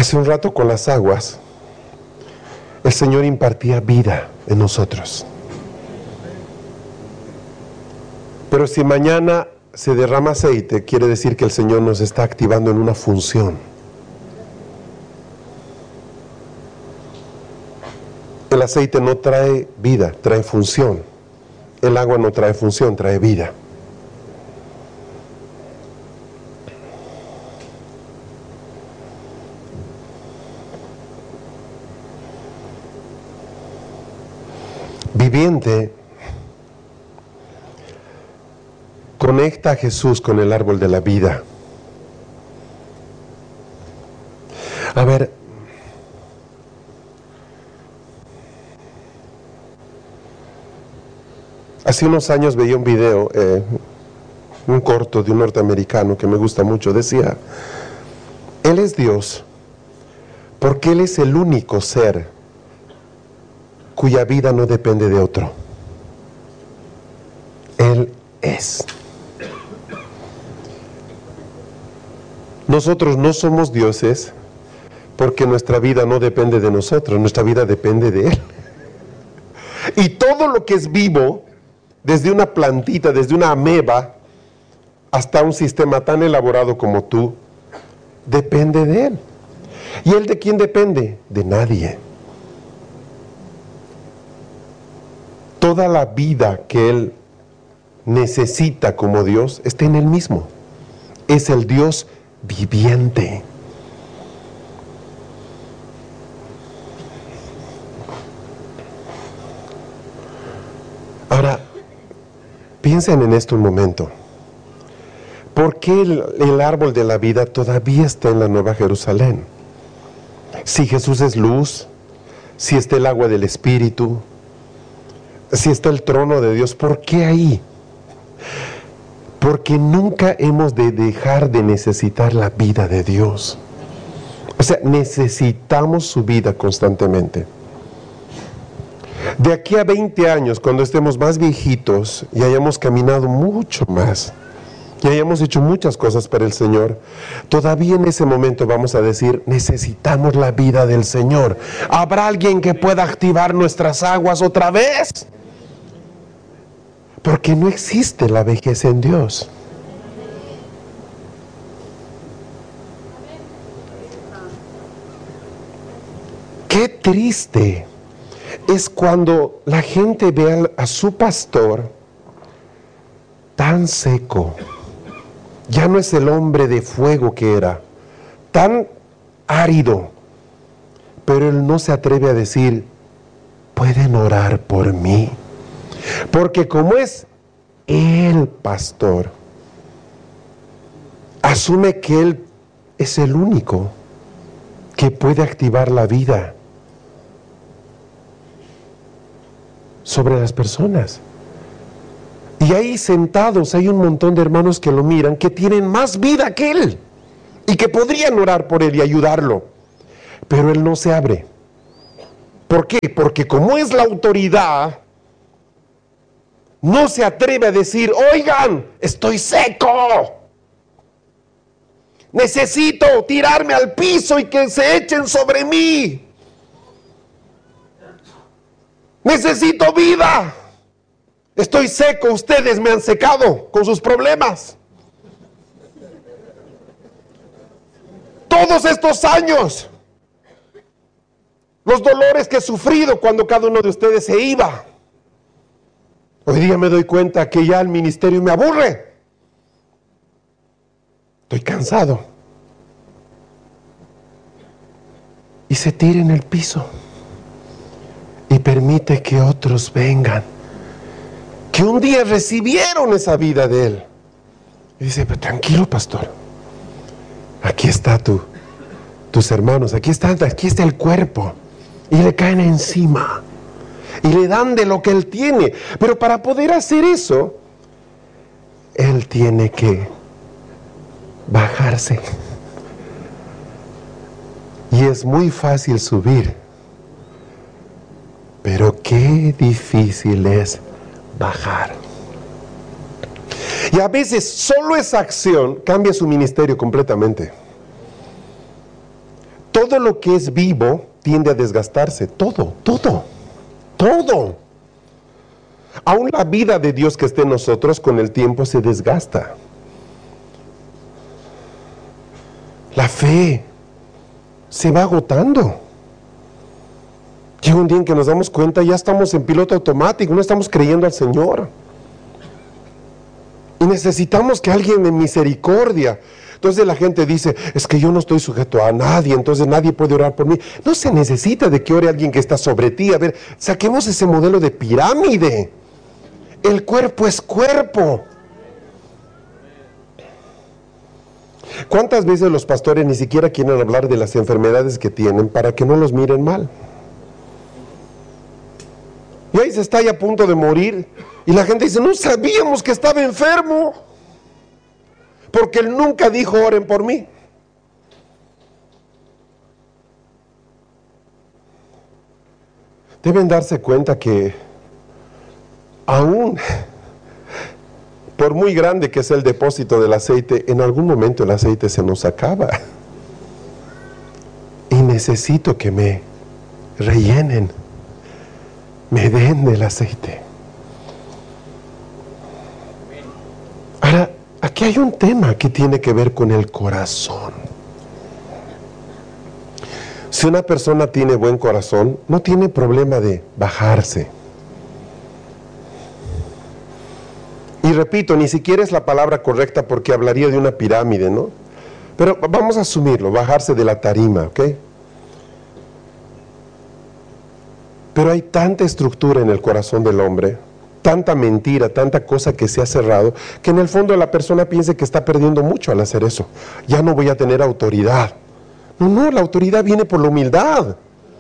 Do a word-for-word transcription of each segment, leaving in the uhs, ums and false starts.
Hace un rato con las aguas, el Señor impartía vida en nosotros. Pero si mañana se derrama aceite, quiere decir que el Señor nos está activando en una función. El aceite no trae vida, trae función. El agua no trae función, trae vida. Viviente conecta a Jesús con el árbol de la vida. A ver, hace unos años veía un video, eh, un corto de un norteamericano que me gusta mucho. Decía, Él es Dios porque Él es el único ser cuya vida no depende de otro. Él es. Nosotros no somos dioses porque nuestra vida no depende de nosotros, nuestra vida depende de Él. Y todo lo que es vivo, desde una plantita, desde una ameba, hasta un sistema tan elaborado como tú, depende de Él. ¿Y Él de quién depende? De nadie. Toda la vida que Él necesita como Dios está en Él mismo. Es el Dios viviente. Ahora, piensen en esto un momento. ¿Por qué el, el árbol de la vida todavía está en la Nueva Jerusalén? Si Jesús es luz, si está el agua del Espíritu, si está el trono de Dios, ¿por qué ahí? Porque nunca hemos de dejar de necesitar la vida de Dios. O sea, necesitamos su vida constantemente. De aquí a veinte años, cuando estemos más viejitos y hayamos caminado mucho más, y hayamos hecho muchas cosas para el Señor, todavía en ese momento vamos a decir, necesitamos la vida del Señor. ¿Habrá alguien que pueda activar nuestras aguas otra vez? Porque no existe la vejez en Dios. Qué triste es cuando la gente ve a su pastor tan seco. Ya no es el hombre de fuego que era, tan árido, pero él no se atreve a decir, pueden orar por mí. Porque como es el pastor, asume que él es el único que puede activar la vida sobre las personas. Y ahí sentados hay un montón de hermanos que lo miran, que tienen más vida que él y que podrían orar por él y ayudarlo, pero él no se abre. ¿Por qué? Porque como es la autoridad, no se atreve a decir, oigan, estoy seco, necesito tirarme al piso y que se echen sobre mí, necesito vida, estoy seco, ustedes me han secado con sus problemas. Todos estos años, los dolores que he sufrido cuando cada uno de ustedes se iba, hoy día me doy cuenta que ya el ministerio me aburre. Estoy cansado. Y se tira en el piso. Y permite que otros vengan. Que un día recibieron esa vida de él. Y dice, pero tranquilo, pastor. Aquí está tu, tus hermanos. Aquí está, aquí está el cuerpo. Y le caen encima. Y le dan de lo que él tiene. Pero para poder hacer eso, él tiene que bajarse. Y es muy fácil subir. Pero qué difícil es bajar. Y a veces solo esa acción cambia su ministerio completamente. Todo lo que es vivo tiende a desgastarse. Todo, todo, todo. Aún la vida de Dios que esté en nosotros con el tiempo se desgasta. La fe se va agotando. Llega un día en que nos damos cuenta, ya estamos en piloto automático, no estamos creyendo al Señor. Y necesitamos que alguien de misericordia. Entonces la gente dice, es que yo no estoy sujeto a nadie, entonces nadie puede orar por mí. No se necesita de que ore alguien que está sobre ti. A ver, saquemos ese modelo de pirámide. El cuerpo es cuerpo. ¿Cuántas veces los pastores ni siquiera quieren hablar de las enfermedades que tienen para que no los miren mal? Y ahí se está ahí a punto de morir y la gente dice, no sabíamos que estaba enfermo, porque él nunca dijo oren por mí. Deben darse cuenta que aún por muy grande que sea el depósito del aceite, en algún momento el aceite se nos acaba. Y necesito que me rellenen, me den del aceite. Ahora, aquí hay un tema que tiene que ver con el corazón. Si una persona tiene buen corazón, no tiene problema de bajarse. Y repito, ni siquiera es la palabra correcta porque hablaría de una pirámide, ¿no? Pero vamos a asumirlo, bajarse de la tarima, ¿ok? Pero hay tanta estructura en el corazón del hombre, tanta mentira, tanta cosa que se ha cerrado, que en el fondo la persona piensa que está perdiendo mucho al hacer eso. Ya no voy a tener autoridad. No, no, la autoridad viene por la humildad.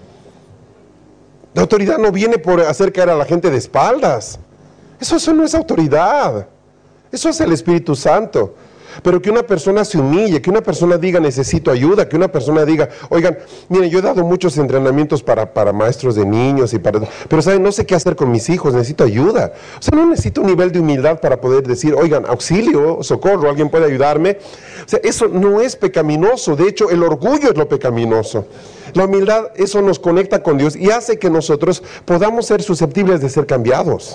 La autoridad no viene por hacer caer a la gente de espaldas. Eso, eso no es autoridad. Eso es el Espíritu Santo. Pero que una persona se humille, que una persona diga necesito ayuda, que una persona diga, oigan, miren, yo he dado muchos entrenamientos para, para maestros de niños, y para, pero saben, no sé qué hacer con mis hijos, necesito ayuda. O sea, no necesito un nivel de humildad para poder decir, oigan, auxilio, socorro, alguien puede ayudarme. O sea, eso no es pecaminoso, de hecho el orgullo es lo pecaminoso. La humildad, eso nos conecta con Dios y hace que nosotros podamos ser susceptibles de ser cambiados.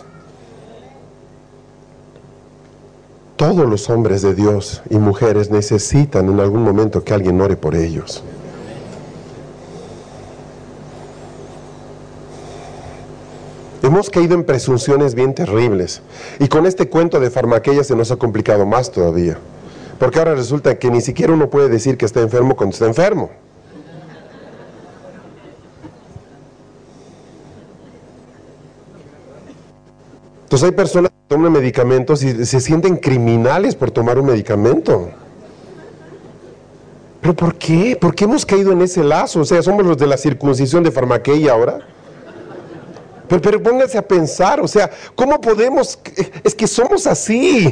Todos los hombres de Dios y mujeres necesitan en algún momento que alguien ore por ellos. Hemos caído en presunciones bien terribles. Y con este cuento de farmaqueia se nos ha complicado más todavía. Porque ahora resulta que ni siquiera uno puede decir que está enfermo cuando está enfermo. Entonces hay personas que toman medicamentos y se sienten criminales por tomar un medicamento. ¿Pero por qué? ¿Por qué hemos caído en ese lazo? O sea, somos los de la circuncisión de farmaqueia ahora. Pero, pero pónganse a pensar, o sea, ¿cómo podemos? Es que somos así.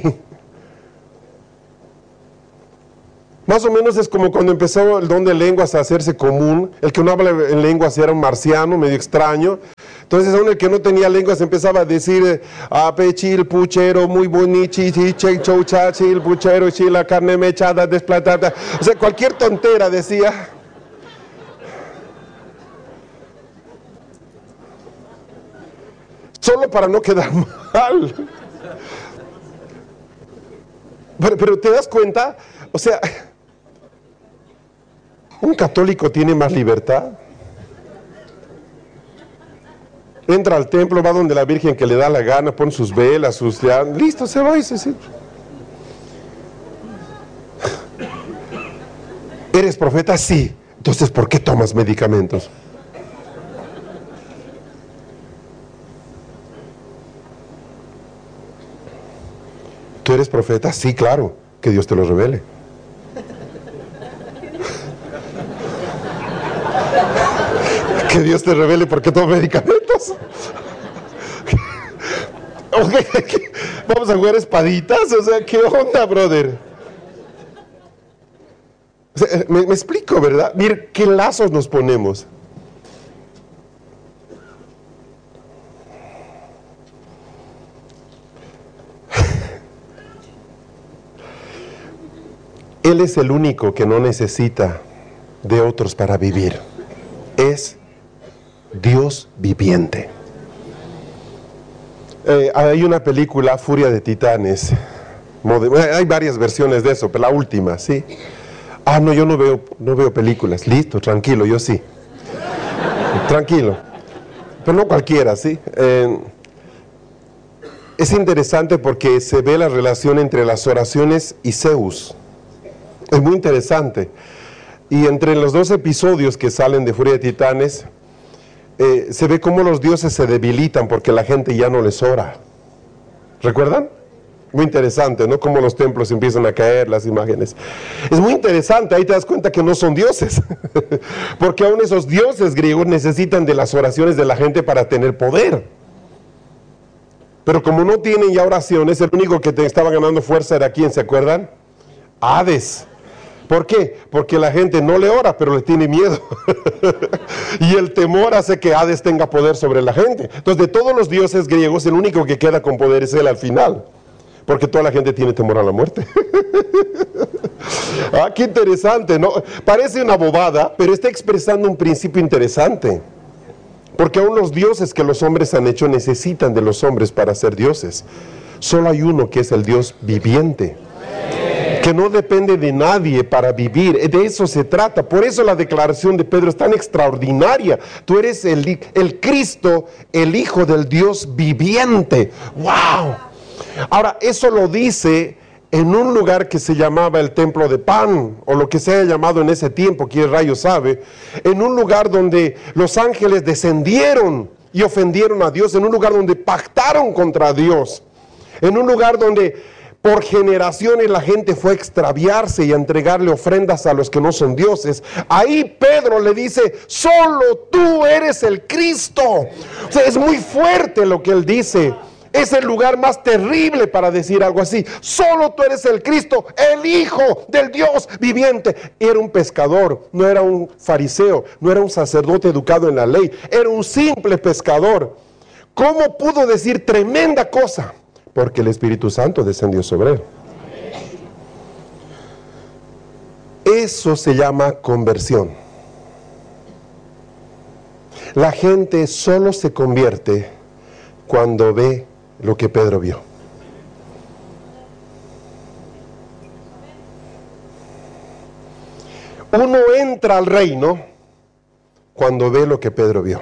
Más o menos es como cuando empezó el don de lenguas a hacerse común. El que no habla en lenguas era un marciano, medio extraño. Entonces aún el que no tenía lenguas empezaba a decir apechil, puchero, muy bonichi, chiche, chouchachil, puchero, chila, carne mechada, desplatada. O sea, cualquier tontera decía. Solo para no quedar mal. Pero, pero te das cuenta, o sea, un católico tiene más libertad. Entra al templo, va donde la Virgen que le da la gana, pone sus velas, sus ya, listo, se va y se siente. ¿Eres profeta? Sí. Entonces, ¿por qué tomas medicamentos? ¿Tú eres profeta? Sí, claro. Que Dios te lo revele. Que Dios te revele por qué tomas medicamentos. Okay. Vamos a jugar espaditas. O sea, ¿qué onda, brother? O sea, me, me explico, ¿verdad? Mire, qué lazos nos ponemos. Él es el único que no necesita de otros para vivir. Es Dios viviente. Eh, hay una película, Furia de Titanes. Hay varias versiones de eso, pero la última, ¿sí? Ah, no, yo no veo, no veo películas. Listo, tranquilo, yo sí. Tranquilo. Pero no cualquiera, ¿sí? Eh, es interesante porque se ve la relación entre las oraciones y Zeus. Es muy interesante. Y entre los dos episodios que salen de Furia de Titanes, eh, se ve cómo los dioses se debilitan porque la gente ya no les ora. ¿Recuerdan? Muy interesante, ¿no? Cómo los templos empiezan a caer, las imágenes. Es muy interesante, ahí te das cuenta que no son dioses. Porque aún esos dioses griegos necesitan de las oraciones de la gente para tener poder. Pero como no tienen ya oraciones, el único que te estaba ganando fuerza era ¿quién? ¿Se acuerdan? Hades. ¿Por qué? Porque la gente no le ora, pero le tiene miedo. Y el temor hace que Hades tenga poder sobre la gente. Entonces, de todos los dioses griegos, el único que queda con poder es él al final. Porque toda la gente tiene temor a la muerte. Ah, qué interesante, ¿no? Parece una bobada, pero está expresando un principio interesante. Porque aún los dioses que los hombres han hecho necesitan de los hombres para ser dioses. Solo hay uno que es el Dios viviente, que no depende de nadie para vivir. De eso se trata. Por eso la declaración de Pedro es tan extraordinaria. Tú eres el, el Cristo, el Hijo del Dios viviente. ¡Wow! Ahora, eso lo dice en un lugar que se llamaba el Templo de Pan, o lo que se haya llamado en ese tiempo, quién rayo sabe, en un lugar donde los ángeles descendieron y ofendieron a Dios, en un lugar donde pactaron contra Dios, en un lugar donde por generaciones la gente fue a extraviarse y a entregarle ofrendas a los que no son dioses. Ahí Pedro le dice, solo tú eres el Cristo. O sea, es muy fuerte lo que él dice. Es el lugar más terrible para decir algo así. Solo tú eres el Cristo, el Hijo del Dios viviente. Era un pescador, no era un fariseo, no era un sacerdote educado en la ley. Era un simple pescador. ¿Cómo pudo decir tremenda cosa? Porque el Espíritu Santo descendió sobre él. Eso se llama conversión. La gente solo se convierte cuando ve lo que Pedro vio. Uno entra al reino cuando ve lo que Pedro vio.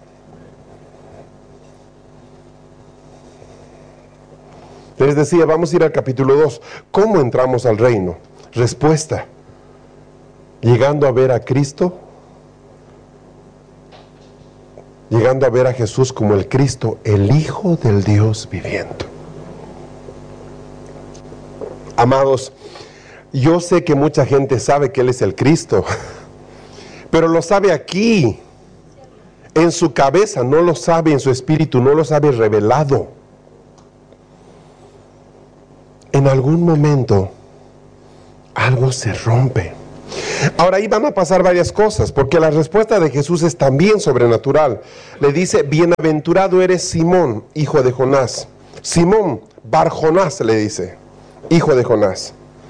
Les decía, vamos a ir al capítulo dos. ¿Cómo entramos al reino? Respuesta: llegando a ver a Cristo, llegando a ver a Jesús como el Cristo, el Hijo del Dios viviente. Amados, yo sé que mucha gente sabe que Él es el Cristo, pero lo sabe aquí, en su cabeza, no lo sabe en su espíritu, no lo sabe revelado. En algún momento, algo se rompe. Ahora ahí van a pasar varias cosas, porque la respuesta de Jesús es también sobrenatural. Le dice, bienaventurado eres Simón, hijo de Jonás. Simón, Bar Jonás, le dice, hijo de Jonás.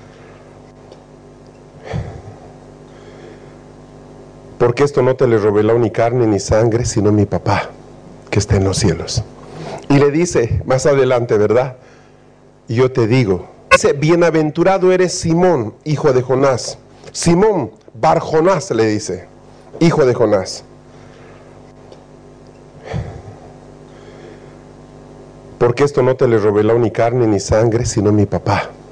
Porque esto no te le reveló ni carne ni sangre, sino mi papá, que está en los cielos. Y le dice más adelante, ¿verdad? Yo te digo, dice, bienaventurado eres Simón, hijo de Jonás. Simón, Bar Jonás, le dice, hijo de Jonás. Porque esto no te le reveló ni carne ni sangre, sino mi papá,